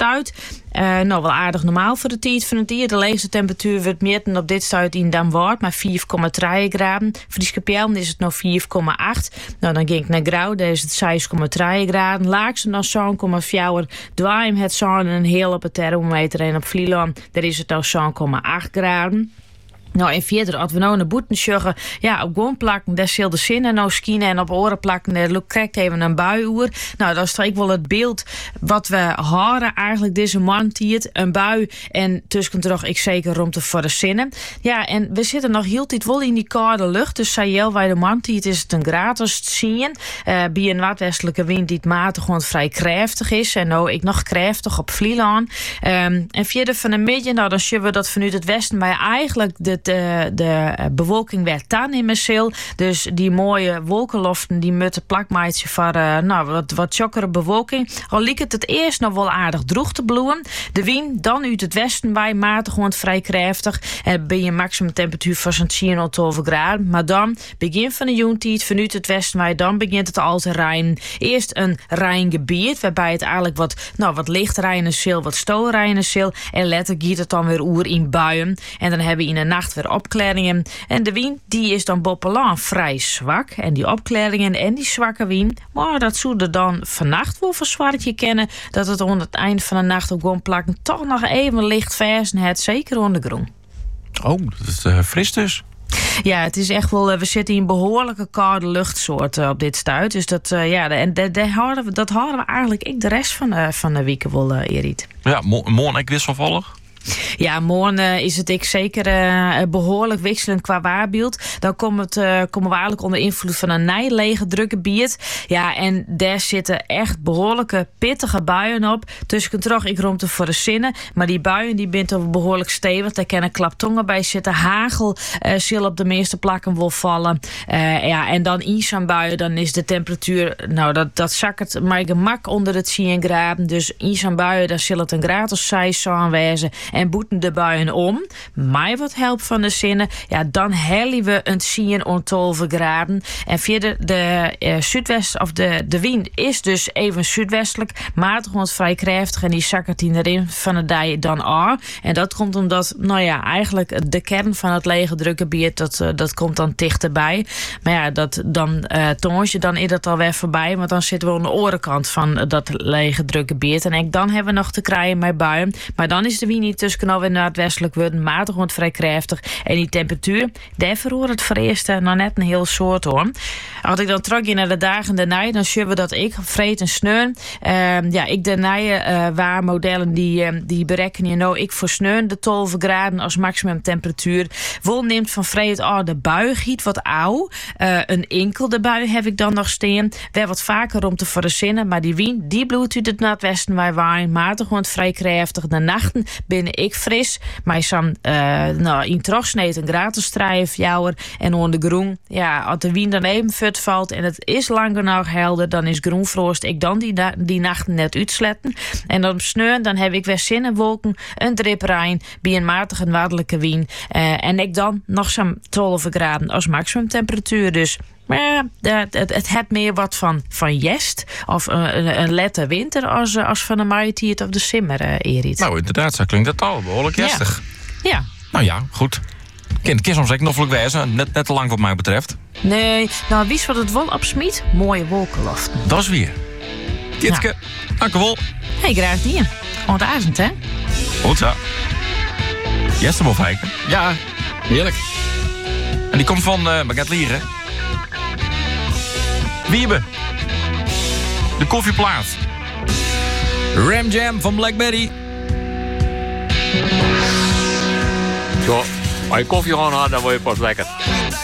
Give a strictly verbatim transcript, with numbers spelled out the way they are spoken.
stuit. Uh, nou, wel aardig normaal voor de tijd van het jaar. De leegste temperatuur wordt meten op dit stuit in Damwart, maar vier komma drie graden. Friese Pijl is het nog vier komma acht. Nou, dan ging ik naar Grauw, daar is het zes komma drie graden. Laagste dan zeven komma vier. Dwaim het zon een heel op het thermometer. En op Vlieland, daar is het al zeven komma acht graden. Nou, en verder, als we nou naar boeten sjuggen, ja, op gewoon plakken, daar zal de zinnen nou skienen en op oren plakken, daar krijgt even een buiuur. Nou, dat is eigenlijk wel het beeld wat we horen eigenlijk deze maand hier, een bui en tussen toch ik zeker ruimte voor de zinnen. Ja, en we zitten nog heel tijd wel in die koude lucht, dus zei je bij de maand hier is het een gratis zien. Uh, bij een noordwestelijke wind die het matig gewoon vrij krachtig is en nou ik nog krachtig op Vlieland. Um, en verder van de middag, nou dan zien we dat vanuit het westen bij eigenlijk de De, de bewolking werd dan in mijn zeel. Dus die mooie wolkenloften die moeten plakmaatje van uh, nou, wat, wat chokkere bewolking. Al liep het het eerst nog wel aardig droog te bloeien. De wind dan uit het westen bij matig gewoon vrij krachtig. En ben je maximum temperatuur van zo'n tien tot twaalf graden. Maar dan, begin van de juntijd, vanuit het westen bij, dan begint het al te rijnen. Eerst een rijngebied, waarbij het eigenlijk wat, nou, wat licht rijnen zeel, wat stoelrijnen zeel. En letterlijk giet het dan weer oer in buien. En dan hebben we in de nacht weer opklaringen. En de wind die is dan boppelaan vrij zwak. En die opklaringen en die zwakke wind, maar dat zou er dan vannacht wel verzwaartje kennen. Dat het onder het eind van de nacht op gewoon plakken toch nog even licht versen het, zeker onder de groen. Oh, dat is uh, fris dus. Ja, het is echt wel, we zitten in behoorlijke koude luchtsoorten op dit stuit. Dus dat, uh, ja, en de, de houden we, dat houden we eigenlijk ik de rest van de, van de week wel, uh, Erit. Ja, morgen ik wisselvallig. Ja, morgen uh, is het ik zeker uh, behoorlijk wisselend qua waarbeeld. Dan komt het, uh, komen we eigenlijk onder invloed van een nijlege drukke biert. Ja, en daar zitten echt behoorlijke pittige buien op. Dus ik terug, ik romte voor de zinnen. Maar die buien die bent toch behoorlijk stevig. Daar kunnen klaptongen bij zitten. Hagel uh, zal op de meeste plakken wel vallen. Uh, ja, en dan in zo'n buien, dan is de temperatuur, nou dat, dat zakkert maar gemak onder het tien graden. Dus in zo'n buien, daar zal het een graad of zes aanwijzen. En boeten de buien om, maar wat helpt van de zinnen, ja, dan hellen we een tien tot twaalf graden. En verder de uh, zuidwest of de, de wind is dus even zuidwestelijk, matig want vrij krachtig en die zakkert in de rim van de dij dan aan. En dat komt omdat, nou ja, eigenlijk de kern van het lege drukke bier, dat, uh, dat komt dan dichterbij. Maar ja, dat dan uh, tongetje, dan is dat alweer voorbij, want dan zitten we aan de orenkant van dat lege drukke bier. En ik, dan hebben we nog te krijgen met buien. Maar dan is de wind niet tussen nou weer noordwestelijk worden, matig wordt vrij krachtig. En die temperatuur, daar verhoort het voor eerst uh, nog net een heel soort hoor. Als ik dan terug in naar de dagen daarna, dan zien we dat ik vreet en sneun. Uh, ja, ik daarna uh, waar modellen die, uh, die berekenen je nou, ik voor sneun de twaalf graden als maximum temperatuur. Wol neemt van vreet, oh de bui giet wat ouw. Uh, een enkelde bui heb ik dan nog staan. Weer wat vaker om te voor de zinnen, maar die wind die bloedt uit het noordwesten waar waaien, matig wordt vrij krachtig. De nachten binnen ik fris, maar zo'n uh, nou, in terugsneed een gratis strijf jouwer en onder de groen. Ja, als de wind dan even fut valt en het is lang genoeg helder, dan is groenvroost ik dan die, die nachten net uitsletten. En dan op sneur, dan heb ik weer zinnenwolken, een driprijn, bij een matige noordelijke wind. Uh, en ik dan nog zo'n twaalf graden als maximum temperatuur. Dus maar ja, het, het, het heeft meer wat van, van jest of een, een lette winter als, als van de maitiert of de simmer, uh, Erit. Nou, inderdaad, zo klinkt dat al behoorlijk jestig. Ja. ja. Nou ja, goed. Kind, kind soms nog vlug wezen, net, net te lang wat mij betreft. Nee, nou wie wat het wel opsmiet? Mooie wolkenloften. Dat is weer. Kitke, ja. Dank u wel. Hey, graag die. Ontazend, hè? Goed zo. Jeste mocht kijken. Ja, heerlijk. En die komt van uh, Baguette Lieren. Wiebe. De koffieplaat. Ram Jam van Blackberry. Zo, als je koffie gewoon had, dan word je pas lekker.